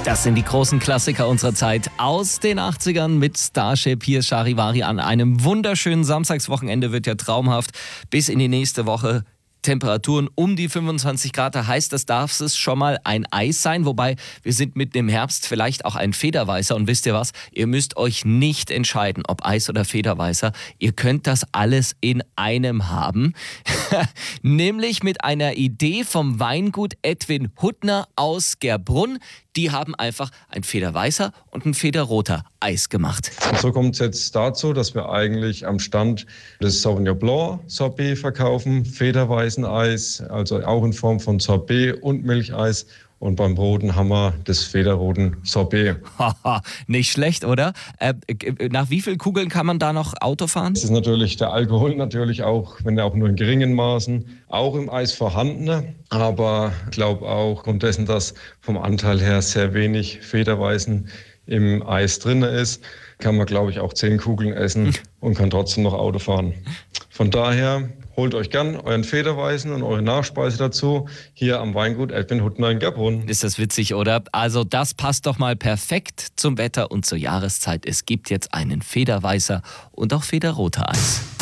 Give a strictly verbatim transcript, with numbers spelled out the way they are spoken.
Das sind die großen Klassiker unserer Zeit aus den achtzigern mit Starship. Hier ist Charivari an einem wunderschönen Samstagswochenende, wird ja traumhaft. Bis in die nächste Woche. Temperaturen um die fünfundzwanzig Grad, da heißt, das darf es schon mal ein Eis sein, wobei wir sind mitten im Herbst, vielleicht auch ein Federweißer. Und wisst ihr was, ihr müsst euch nicht entscheiden, ob Eis oder Federweißer, ihr könnt das alles in einem haben, nämlich mit einer Idee vom Weingut Edwin Huttner aus Gerbrunn. Die haben einfach ein Federweißer und ein Federroter Eis gemacht. So kommt es jetzt dazu, dass wir eigentlich am Stand des Sauvignon Blanc Sorbet verkaufen, Federweißen Eis, also auch in Form von Sorbet und Milcheis. Und beim Roten haben wir das Federroten Sorbet. Haha, nicht schlecht, oder? Äh, nach wie vielen Kugeln kann man da noch Auto fahren? Es ist natürlich der Alkohol natürlich auch, wenn er auch nur in geringen Maßen, auch im Eis vorhanden. Aber ich glaube auch aufgrund dessen, dass vom Anteil her sehr wenig Federweißen im Eis drin ist, kann man, glaube ich, auch zehn Kugeln essen und kann trotzdem noch Auto fahren. Von daher holt euch gern euren Federweißen und eure Nachspeise dazu, hier am Weingut Edwin Huttner in Gerbrunn. Ist das witzig, oder? Also das passt doch mal perfekt zum Wetter und zur Jahreszeit. Es gibt jetzt einen Federweißer und auch Federroter Eis.